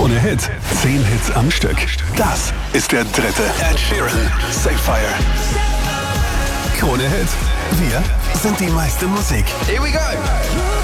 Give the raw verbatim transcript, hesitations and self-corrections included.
Krone Hit. Zehn Hits am Stück. Das ist der dritte. Ed Sheeran, Sapphire. Krone Hit. Wir sind die meiste Musik. Here we go.